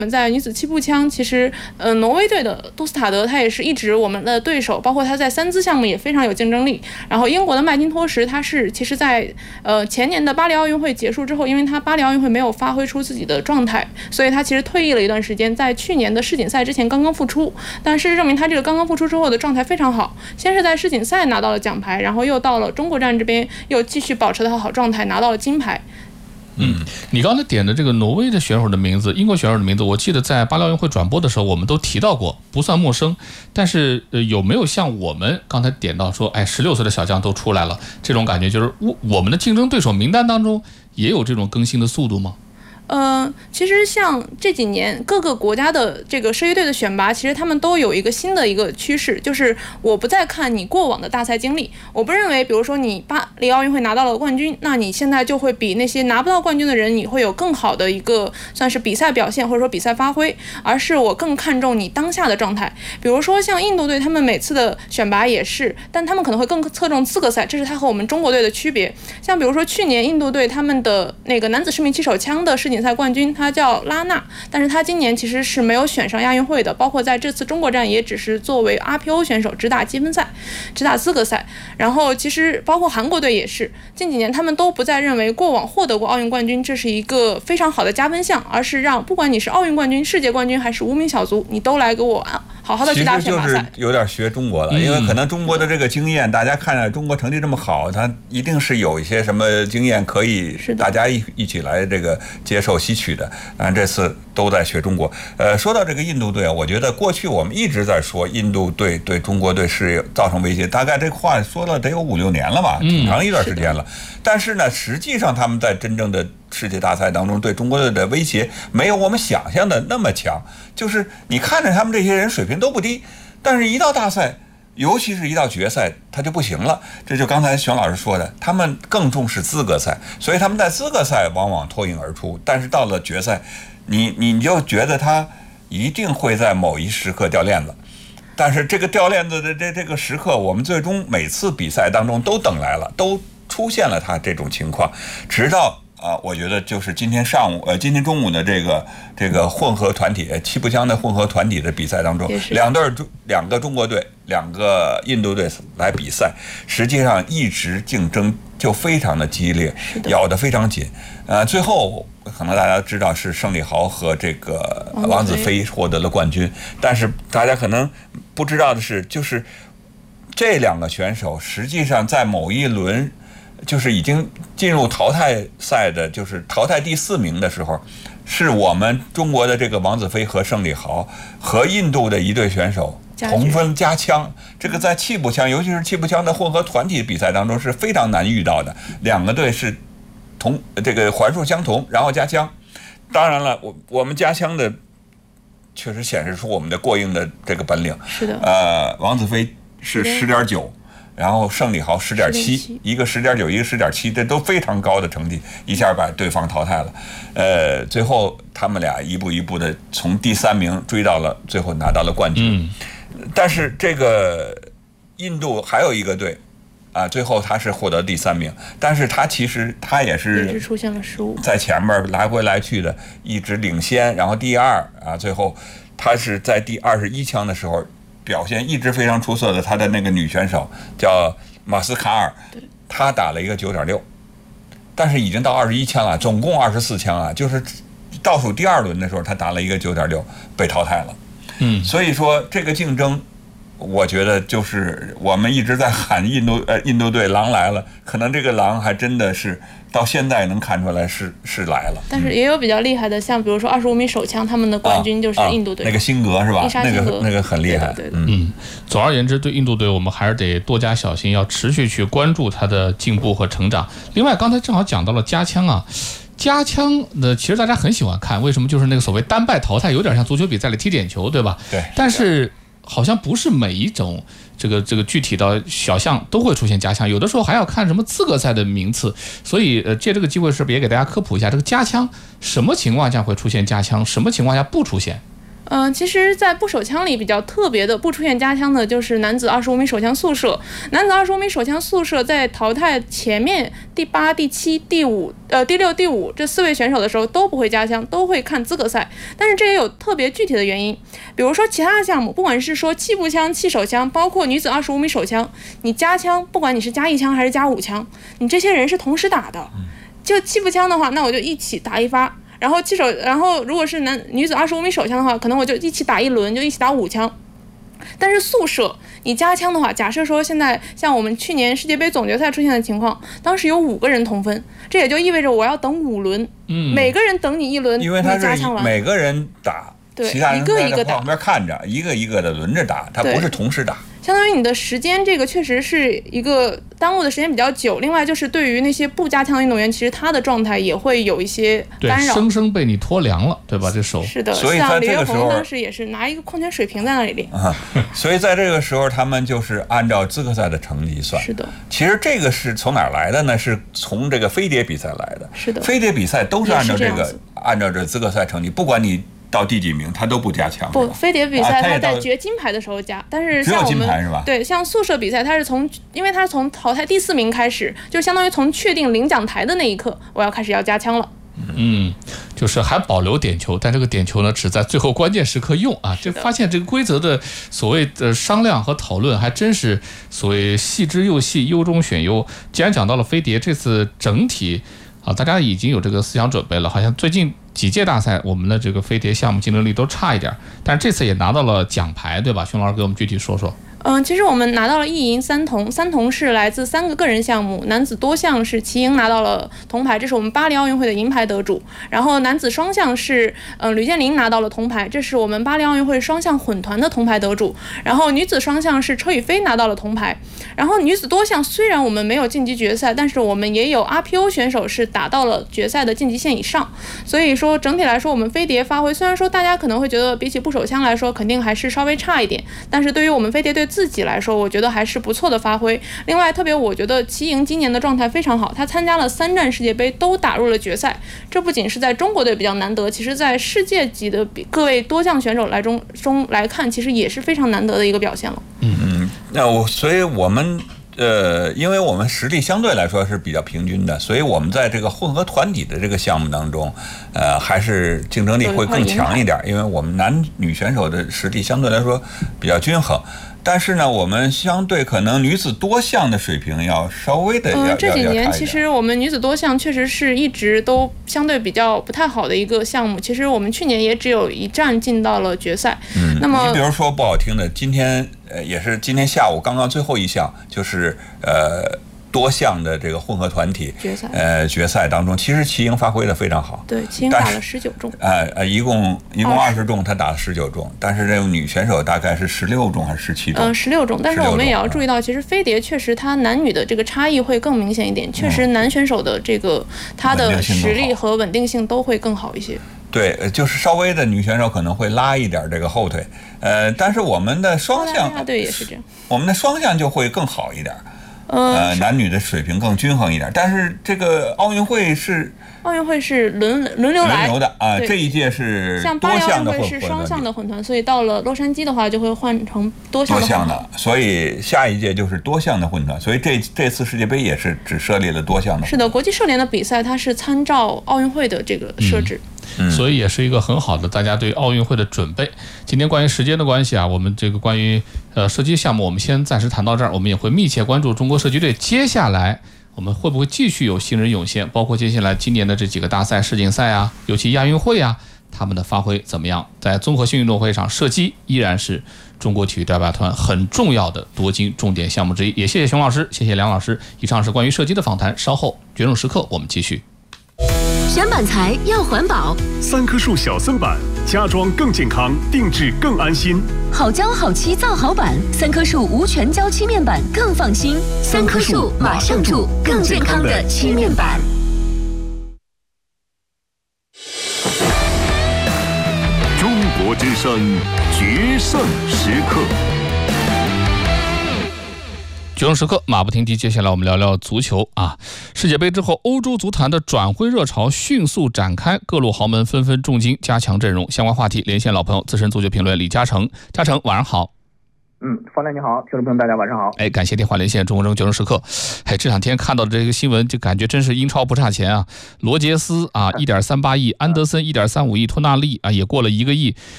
我们在女子气步枪，其实挪威队的杜斯塔德他也是一直我们的对手，包括他在三姿项目也非常有竞争力。然后英国的麦金托什，他是其实在前年的巴黎奥运会结束之后，因为他巴黎奥运会没有发挥出自己的状态，所以他其实退役了一段时间，在去年的世锦赛之前刚刚复出。但事实证明，他这个刚刚复出之后的状态非常好，先是在世锦赛拿到了奖牌，然后又到了中国站这边又继续保持了好状态，拿到了金牌。 你刚才点的这个挪威的选手的名字，英国选手的名字，我记得在巴黎奥运会转播的时候我们都提到过，不算陌生。但是有没有像我们刚才点到说，16岁的小将都出来了，这种感觉就是我们的竞争对手名单当中也有这种更新的速度吗？ 其实像这几年各个国家的这个射击队的选拔，其实他们都有一个新的一个趋势，就是我不再看你过往的大赛经历，我不认为比如说你巴黎奥运会拿到了冠军，那你现在就会比那些拿不到冠军的人你会有更好的一个算是比赛表现或者说比赛发挥，而是我更看重你当下的状态。比如说像印度队他们每次的选拔也是，但他们可能会更侧重资格赛，这是他和我们中国队的区别。像比如说去年印度队他们的那个男子10米气手枪的世锦赛冠军他叫拉纳，但是他今年其实是没有选上亚运会的，包括在这次中国站也只是作为 RPO 选手只打积分赛，只打资格赛。然后其实包括韩国队也是，近几年他们都不再认为过往获得过奥运冠军这是一个非常好的加分项，而是让不管你是奥运冠军、世界冠军还是无名小卒，你都来给我好好的去打选拔赛。 其实就是有点学中国了，因为可能中国的这个经验，大家看着中国成绩这么好，他一定是有一些什么经验可以大家一起来这个接受吸取的。这次都在学中国。说到这个印度队，我觉得过去我们一直在说印度队对中国队是造成威胁，大概这话说了得有5、6年了吧，挺长一段时间了。但是呢，实际上他们在真正的世界大赛当中对中国队的威胁没有我们想象的那么强。就是你看着他们这些人水平都不低，但是一到大赛，尤其是一到决赛，他就不行了。这就刚才熊老师说的，他们更重视资格赛，所以他们在资格赛往往脱颖而出。但是到了决赛，你就觉得他一定会在某一时刻掉链子。但是这个掉链子的这个时刻，我们最终每次比赛当中都等来了，都出现了他这种情况，直到我觉得就是今天中午的这个混合团体气步枪的混合团体的比赛当中，两个中国队2个印度队来比赛，实际上一直竞争就非常的激烈，咬得非常紧。最后可能大家知道是胜利豪和这个王子飞获得了冠军，但是大家可能不知道的是，就是这2个选手实际上在某一轮就是已经进入淘汰赛的，就是淘汰第4名的时候，是我们中国的这个王子飞和胜利豪和印度的一队选手同分加枪。这个在气步枪，尤其是气步枪的混合团体比赛当中是非常难遇到的，2个队是这个环数相同，然后加枪。当然了，我们加枪的确实显示出我们的过硬的这个本领。 是的。 王子飞是10.9。然后胜利豪10.7，一个10.9，一个10.7，这都非常高的成绩，一下把对方淘汰了。最后他们俩一步一步的从第3名追到了，最后拿到了冠军。但是这个印度还有一个队最后他是获得第3名，但是他其实他也是出现了失误， 在前面来回来去的一直领先，然后第2最后他是在第21枪的时候表现一直非常出色的，他的那个女选手叫马斯卡尔，她打了一个9.6，但是已经到21枪了，总共24枪就是倒数第2轮的时候，她打了一个9.6，被淘汰了。所以说这个竞争，我觉得就是我们一直在喊印度队狼来了，可能这个狼还真的是到现在能看出来是来了。 但是也有比较厉害的，像比如说25米手枪，他们的冠军就是印度队， 那个辛格是吧？那个很厉害。 对的。 总而言之，对印度队我们还是得多加小心，要持续去关注他的进步和成长。另外，刚才正好讲到了加枪加枪的其实大家很喜欢看，为什么？就是那个所谓单败淘汰，有点像足球比赛里踢点球，对吧？ 对。 但是好像不是每一种这个具体的小项都会出现加枪，有的时候还要看什么资格赛的名次。所以借这个机会是不是也给大家科普一下，这个加枪什么情况下会出现加枪，什么情况下不出现？ 其实，在步手枪里比较特别的不出现加枪的，就是男子25米手枪速射。男子25米手枪速射在淘汰前面第8、第7、第6、第5这4位选手的时候都不会加枪，都会看资格赛。但是这也有特别具体的原因，比如说其他的项目，不管是说气步枪、气手枪，包括女子25米手枪，你加枪，不管你是加1枪还是加5枪，你这些人是同时打的。就气步枪的话，那我就一起打1发。然后如果是女子25米手枪的话，可能我就一起打1轮，就一起打5枪。但是速射你加枪的话，假设说现在像我们去年世界杯总决赛出现的情况，当时有5个人同分，这也就意味着我要等5轮，每个人等你1轮， 因为他是每个人打，其他人在旁边看着，一个一个的轮着打，他不是同时打。 相当于你的时间，这个确实是一个耽误的时间比较久。另外就是对于那些不加枪的运动员，其实他的状态也会有一些干扰， 生生被你拖凉了，对吧？这手是的。 所以在这个时候， 当时也是拿一个矿泉水瓶在那里练。 所以在这个时候，他们就是按照资格赛的成绩算。 是的。 其实这个是从哪儿来的呢？是从这个飞碟比赛来的。 是的。 飞碟比赛都是按照这资格赛成绩，不管你到第几名，他都不加枪。 不，飞碟比赛他在决金牌的时候加，但是像我们只有金牌是吧？ 对，像速射比赛，因为他是从淘汰第4名开始，就相当于从确定领奖台的那一刻，我要开始要加枪了。 就是还保留点球，但这个点球呢，只在最后关键时刻用啊。这发现这个规则的所谓的商量和讨论，还真是所谓细之又细，优中选优。既然讲到了飞碟，这次整体大家已经有这个思想准备了，好像最近几届大赛我们的这个飞碟项目竞争力都差一点，但是这次也拿到了奖牌，对吧？熊老师给我们具体说说。 其实我们拿到了1银3铜，3铜是来自3个个人项目，男子多项是齐莹拿到了铜牌，这是我们巴黎奥运会的银牌得主。然后男子双项是吕建林拿到了铜牌，这是我们巴黎奥运会双项混团的铜牌得主。然后女子双项是车宇飞拿到了铜牌。然后女子多项虽然我们没有晋级决赛，但是我们也有 RPO 选手是打到了决赛的晋级线以上。所以说整体来说，我们飞碟发挥虽然说大家可能会觉得比起步手枪来说肯定还是稍微差一点，但是对于我们飞碟队自己来说，我觉得还是不错的发挥。另外特别我觉得齐莹今年的状态非常好，她参加了3站世界杯都打入了决赛，这不仅是在中国队比较难得，其实在世界级的各位多项选手中来看，其实也是非常难得的一个表现了。 所以我们因为我们实力相对来说是比较平均的，所以我们在这个混合团体的这个项目当中，还是竞争力会更强一点，因为我们男女选手的实力相对来说比较均衡。但是呢，我们相对可能女子多项的水平要稍微的这几年其实我们女子多项确实是一直都相对比较不太好的一个项目。其实我们去年也只有1站进到了决赛。那么你比如说不好听的，今天也是今天下午刚刚最后一项，就是多项的这个混合团体决赛当中，其实齐莹发挥的非常好。 对，齐莹打了19中。 一共20中，她打了19中，但是这个女选手大概是16中还是17中 ？16中。但是我们也要注意到，其实飞碟确实它男女的这个差异会更明显一点。确实男选手的这个他的实力和稳定性都会更好一些。 对，就是稍微的女选手可能会拉一点这个后腿，但是我们的双项， 对，也是这样。 我们的双项就会更好一点。男女的水平更均衡一点，但是这个奥运会是轮流的啊，这一届是多项的混团， 是双项的混团，所以到了洛杉矶的话就会换成多项的， 所以下一届就是多项的混团，所以这次世界杯也是只设立了多项的。 是的，国际射联的比赛它是参照奥运会的这个设置。 所以也是一个很好的大家对奥运会的准备。今天关于时间的关系我们这个关于射击项目我们先暂时谈到这儿，我们也会密切关注中国射击队接下来我们会不会继续有新人涌现，包括接下来今年的这几个大赛、世锦赛尤其亚运会他们的发挥怎么样？在综合性运动会上，射击依然是中国体育代表团很重要的夺金重点项目之一。也谢谢熊老师，谢谢梁老师。以上是关于射击的访谈，稍后决胜时刻我们继续。 选板材要环保，3棵树小森板，家装更健康，定制更安心。好胶好漆造好板，3棵树无全胶漆面板更放心。3棵树马上住，更健康的漆面板。 中国之声决胜时刻。 决胜时刻马不停蹄，接下来我们聊聊足球啊。世界杯之后，欧洲足坛的转会热潮迅速展开，各路豪门纷纷重金加强阵容。相关话题连线老朋友资深足球评论李嘉诚。嘉诚，晚上好。 方亮你好，听众朋友大家晚上好。 感谢电话连线中国决胜时刻。这两天看到的这个新闻，就感觉真是英超不差钱啊。罗杰斯啊，1.38亿；安德森1.35亿；托纳利啊，也过了1个亿。